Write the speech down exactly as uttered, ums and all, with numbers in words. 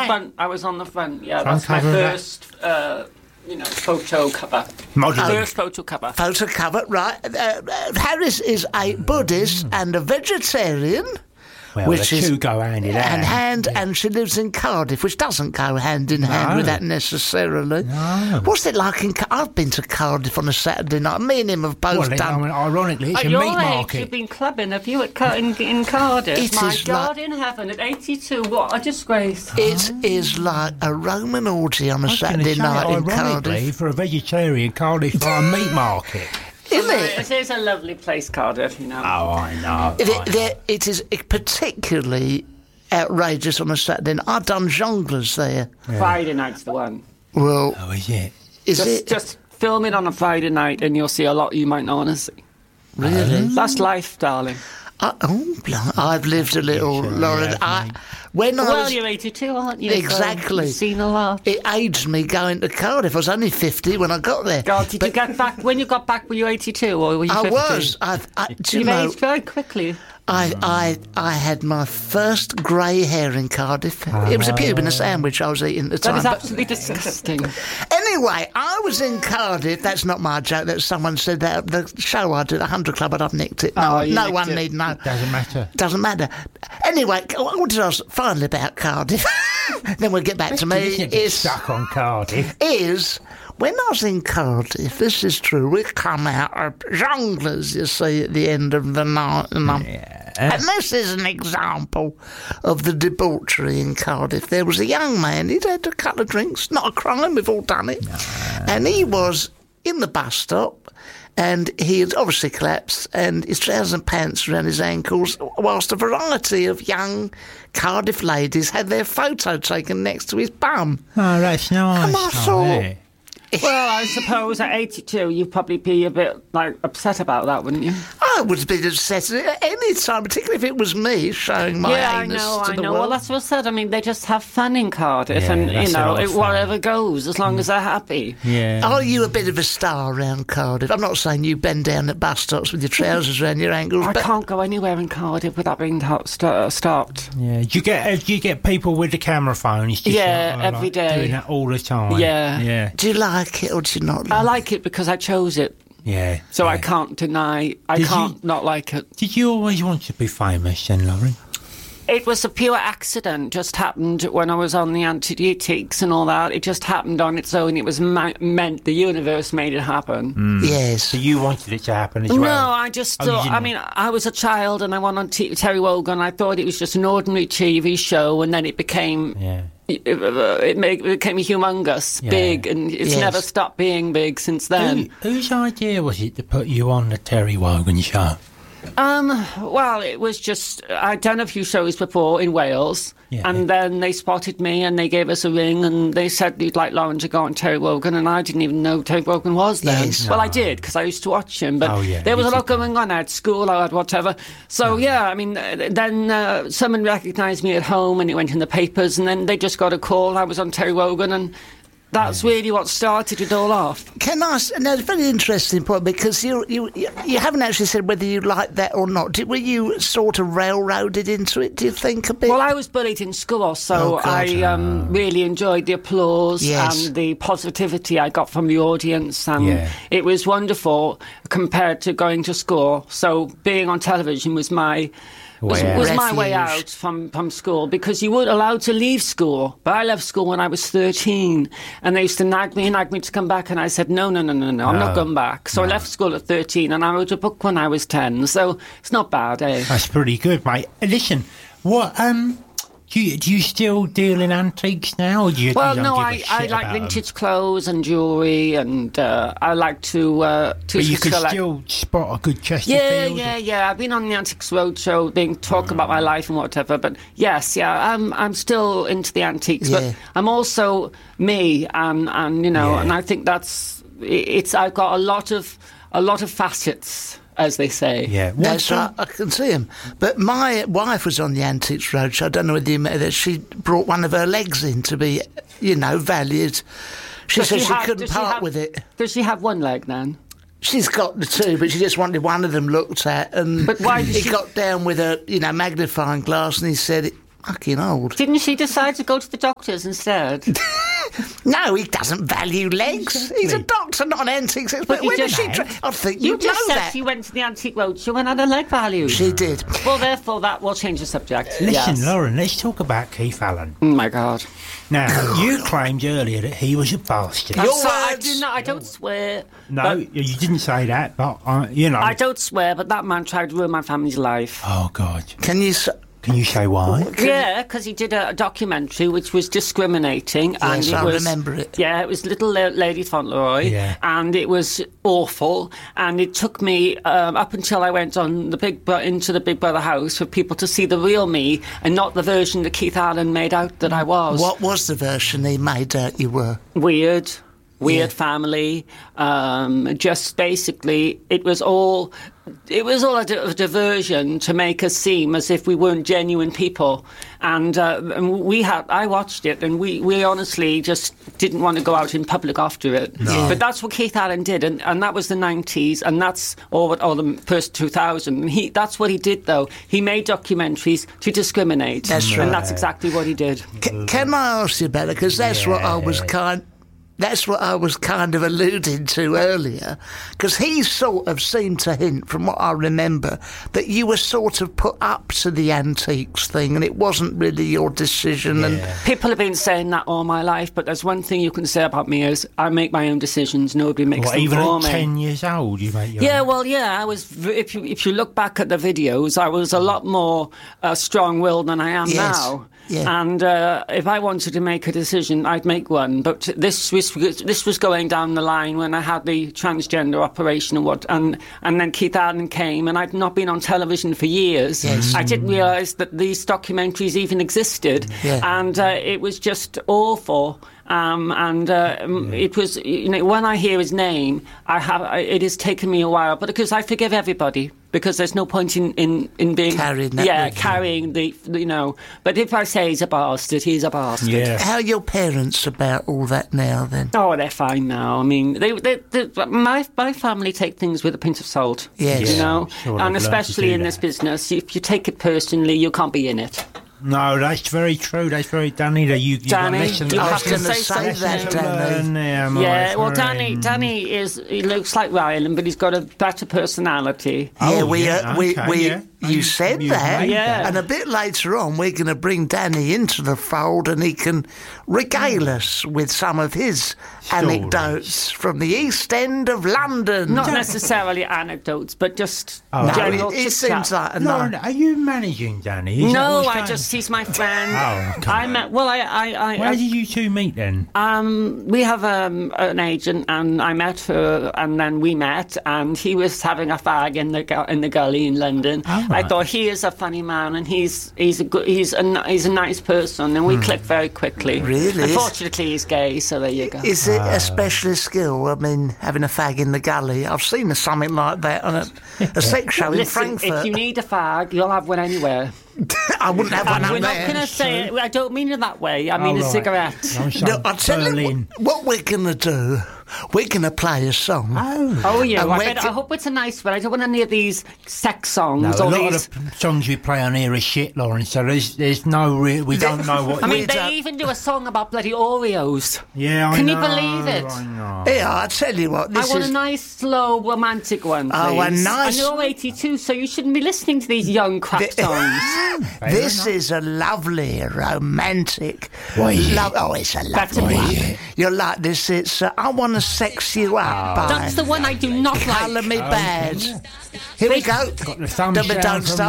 that? front. I was on the front. Yeah, Front that's my cover of that? first, uh, you know, photo cover. Modelling. First photo cover. Photo cover, right. Uh, uh, Harris is a Buddhist and a vegetarian. Well, which the is two go hand in hand. and hand, and she lives in Cardiff, which doesn't go hand in hand No. with that necessarily. No. What's it like in? Car- I've been to Cardiff on a Saturday night. Me and him have both Well, I done. mean, ironically, it's At a your meat age, market. you've been clubbing, have you, at Car- in, in Cardiff? It My is God like- in heaven, at eighty-two, what a disgrace. It is like a Roman orgy on a I was gonna Saturday say, night in ironically, Cardiff, for a vegetarian, Cardiff are a meat market. isn't it? It is a lovely place, Cardiff, you know. Oh, I know. It, I know. it, it is particularly outrageous on a Saturday night. I've done jongleurs there. Friday night's the one. Well, Oh, is it? is Just, it just film it on a Friday night and you'll see a lot you might not want to see. really? That's life, darling. I, oh, blimey, I've lived a little, Sure, Lauren. yeah, I, mate. when I Well, was, you're eighty-two, aren't you? So Exactly. you've seen a lot. it aged me going to Cardiff. I was only fifty when I got there. God, did you get back, when you got back, were you eighty-two or were you I fifty? was. I, I, do you You've know? aged very quickly. I, I, I had my first grey hair in Cardiff. It was a pube in a sandwich I was eating at the That time. is but- absolutely disgusting. Anyway, I was in Cardiff. That's not my joke. That someone said that the show I did, the Hundred Club, I'd have nicked it. No, Oh, you no nicked one it. need know. Doesn't matter. Doesn't matter. Anyway, what wanted to ask finally about Cardiff. Then we'll get back to me. Isn't it Is stuck on Cardiff? is when I was in Cardiff. This is true. We come out of jongleurs, you see, at the end of the night, and, I'm- and this is an example of the debauchery in Cardiff. There was a young man. He'd had a couple of drinks. Not a crime. We've all done it. And he was in the bus stop. And he had obviously collapsed, and his trousers and pants around his ankles, whilst a variety of young Cardiff ladies had their photo taken next to his bum. Oh, that's nice. And I Oh, thought- yeah. Well, I suppose at eighty-two you'd probably be a bit, like, upset about that, wouldn't you? I would have been upset at any time, particularly if it was me showing my yeah, I anus know, to I the know. world. Well, that's what I said. I mean, they just have fun in Cardiff, Yeah, and, you that's a know, lot of it, fun. whatever goes, as long as they're happy. Yeah. Are you a bit of a star around Cardiff? I'm not saying you bend down at bus stops with your trousers around your ankles, I but can't go anywhere in Cardiff without being to- st- stopped. Yeah. Do you get uh, do you get people with the camera phones? Just Yeah, like, every like, day. doing that all the time. Yeah. Yeah. do you like it or do you not like I it? like it because I chose it, Yeah. so I yeah. can't deny, I Did can't you- not like it. Did you always want to be famous, then, Lauren? It was a pure accident, just happened when I was on the Antideutics and all that. It just happened on its own. It was ma- meant, the universe made it happen. Yes. So you wanted it to happen as No, well? I just Oh, you thought, I didn't? mean, I was a child and I went on T- Terry Wogan. I thought it was just an ordinary T V show, and then it became, Yeah. it, it made- it became humongous, Yeah. big, and it's Yes. never stopped being big since then. Who, whose idea was it to put you on the Terry Wogan show? Um, well, it was just, I'd done a few shows before in Wales, Yeah. and then they spotted me and they gave us a ring and they said they'd like Lauren to go on Terry Wogan, and I didn't even know Terry Wogan was then. Yes. Well, I did, because I used to watch him, but Oh, yeah, there was you a lot did. going on. I had school, I had whatever. So, yeah, I mean, uh, then uh, someone recognised me at home and it went in the papers, and then they just got a call. I was on Terry Wogan, and that's really what started it all off. Can I? s- No, it's a very interesting point because you you you you haven't actually said whether you like that or not. Did, were you sort of railroaded into it? Do you think a bit? Well, I was bullied in school, so Oh, God. I um, really enjoyed the applause Yes. and the positivity I got from the audience, and Yeah. it was wonderful compared to going to school. So being on television was my was, Way out. was my way Refuge. out from, from school, because you weren't allowed to leave school. But I left school when I was thirteen, and they used to nag me and nag me to come back, and I said, no, no, no, no, no, I'm not No. going back. So I left school at thirteen, and I wrote a book when I was ten, so it's not bad, eh? That's pretty good, mate. Uh, Listen, what um, do you do you still deal in antiques now, or do you? Well, you don't no, give a I, shit I like about 'em? vintage clothes and jewellery, and uh, I like to uh, to But you can collect. still spot a good Chesterfield. Yeah, yeah, yeah. I've been on the Antiques Roadshow, being talk about my life and whatever. But yes, yeah, I'm I'm still into the antiques, Yeah. but I'm also me, and and you know, Yeah. and I think that's it's. I've got a lot of a lot of facets, as they say. Yeah. What That's sort- right, I can see him. But my wife was on the Antiques Roadshow. I don't know whether you met her. She brought one of her legs in to be, you know, valued. She Does said she, have- couldn't does she part have- with it. Does she have one leg then? She's got the two, but she just wanted one of them looked at. And But why did he she- got down with a, you know, magnifying glass, and he said, fucking old. Didn't she decide to go to the doctors instead? No, he doesn't value legs. He's a doctor, not an antiques expert. But you When did just- she? Tra- I think You you, just know said that. she went to the Antique Roadshow and had a leg value. She did. Well, therefore, that will change the subject. Listen, yes. Lauren, let's talk about Keith Allen. Oh, my God. Now, you claimed earlier that he was a bastard. I'm Your sorry, I words. do not. I don't swear. No, but- you didn't say that, but, uh, you know. I don't swear, but that man tried to ruin my family's life. Oh, God. Can you? s- Can you say why? Yeah, because he did a, a documentary which was discriminating, and Yes, it I was, remember it. Yeah, it was Little La- Lady Fauntleroy, Yeah. and it was awful. And it took me um, up until I went on the Big Bro- into the Big Brother house for people to see the real me and not the version that Keith Allen made out that I was. What was the version he made out you were? Weird. Weird Yeah. family. Um, just basically, it was all, it was all a, di- a diversion to make us seem as if we weren't genuine people. And, uh, and we had, I watched it, and we, we honestly just didn't want to go out in public after it. No. But that's what Keith Allen did, and, and that was the nineties, and that's or what, or the first two thousand. And he, that's what he did, though. He made documentaries to discriminate, That's and right. that's exactly what he did. C- can I ask you about it? Because that's what I was kind. That's what I was kind of alluding to earlier, because he sort of seemed to hint, from what I remember, that you were sort of put up to the antiques thing, and it wasn't really your decision. And People have been saying that all my life, but there's one thing you can say about me is I make my own decisions. Nobody makes What, them even for at me. ten years old, you make your Yeah, own? well, yeah, I was. v- If you if you look back at the videos, I was a lot more uh, strong-willed than I am Yes, now. yeah. And uh, if I wanted to make a decision, I'd make one. But this was this was going down the line when I had the transgender operation and what, and and then Keith Allen came, and I'd not been on television for years. Yes. I didn't realise that these documentaries even existed, Yeah. and uh, it was just awful. Um, and uh, um, it was, you know, when I hear his name, I have. I, it has taken me a while, but because I forgive everybody, because there's no point in in, in being Carrying that yeah, with you. carrying the, you know. But if I say he's a bastard, he's a bastard. Yeah. how are your parents about all that now, then? Oh, they're fine now. I mean, they, they, they, my my family take things with a pinch of salt. Yes. You Yeah, know, I'm sure and they've learnt to especially do in this that. business, if you take it personally, you can't be in it. No, that's very true. That's very Danny. That you, you got Danny, lessons- you I have was to going to say say something. that, to learn Danny. there, my Yeah, well, Danny, friend. Danny is he looks like Ryland, but he's got a better personality. Yeah, Oh, we, yeah, uh, we, okay, we, yeah. you You- said you that, made that. and a bit later on, we're going to bring Danny into the fold, and he can regale us with some of his anecdotes from the East End of London. Not necessarily anecdotes, but just Oh, no, general it, it chit-chat. seems like a Lauren, nice. are you managing Danny? Is that No, what's I going- just he's my friend. Oh, come I on. met. Well, I, I, I, Where I did you two meet then? Um, we have um, an agent, and I met her, and then we met, and he was having a fag in the gu- in the gully in London. Oh, I right. thought he is a funny man, and he's he's a good, he's a n- he's a nice person, and we clicked very quickly. Really? Unfortunately, he's gay, so there you go. Is it a specialist skill? I mean, having a fag in the gully. I've seen something like that on a, a sex show in Listen, Frankfurt. if you need a fag, you'll have one anywhere. I wouldn't have one And up we're not there. going to say it. I don't mean it that way. I mean Oh, a right. cigarette. I'm No, sorry, I'll tell you Berlin. what, what we're going to do. We're going to play a song. Oh. Oh yeah, And I, we're bet, go- I hope it's a nice one. I don't want any of these sex songs No, a or lot these. of the songs we play on here are shit, Lauren. So there's there's no real. We don't know what. I mean, We they don't- even do a song about bloody Oreos. yeah, I Can you know, believe it? I know. Yeah, I'll tell you what. This I want is a nice, slow, romantic one, please. Oh, a nice- And you're eighty-two, so you shouldn't be listening to these young crap songs. This is a lovely, romantic. What is it? lo- Oh, it's a That's lovely a one. bit. You'll like this. It's uh, I Want to Sex You Up by That's the one I do not Colour like. Me Bad. Here we go. Got the thumbs Don't- down don't from start.